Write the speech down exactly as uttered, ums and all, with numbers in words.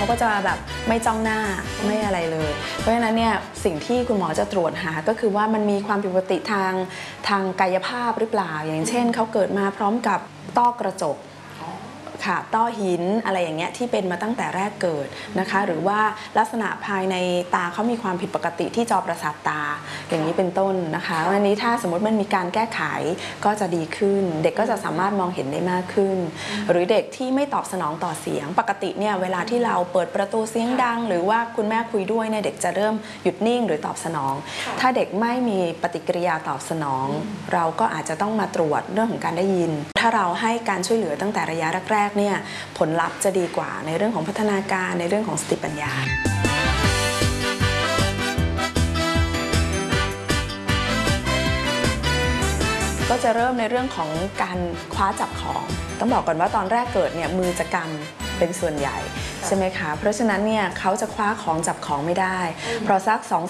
ก็จะแบบไม่จ้องหน้าไม่อะไรเลยเพราะฉะนั้นเนี่ยสิ่งที่คุณหมอจะตรวจหาก็คือว่ามันมีความผิดปกติทางทางกายภาพหรือเปล่าอย่างเช่นเขาเกิดมาพร้อมกับต้อกระจกค่ะต้อหินอะไรอย่างเงี้ยที่เป็นมาตั้งแต่แรกเกิดนะคะหรือว่าลักษณะภายในตาเขามีความผิดปกติที่จอประสาทตาอย่างนี้เป็นต้นนะคะวันนี้ถ้าสมมติมันมีการแก้ไขก็จะดีขึ้นเด็กก็จะสามารถมองเห็นได้มากขึ้นหรือเด็กที่ไม่ตอบสนองต่อเสียงปกติเนี่ยเวลาที่เราเปิดประตูเสียงดังหรือว่าคุณแม่คุยด้วยเนี่ยเด็กจะเริ่มหยุดนิ่งหรือตอบสนองถ้าเด็กไม่มีปฏิกิริยาตอบสนองเราก็อาจจะต้องมาตรวจเรื่องของการได้ยินถ้าเราให้การช่วยเหลือตั้งแต่ระยะแรกๆเนี่ยผลลัพธ์จะดีกว่าในเรื่องของพัฒนาการในเรื่องของสติปัญญาก็จะเริ่มในเรื่องของการคว้าจับของต้องบอกก่อนว่าตอนแรกเกิดเนี่ยมือจะกำเป็นส่วนใหญ่ใช่ไหมคะเพราะฉะนั้นเนี่ยเขาจะคว้าของจับของไม่ได้เพราะสักสอง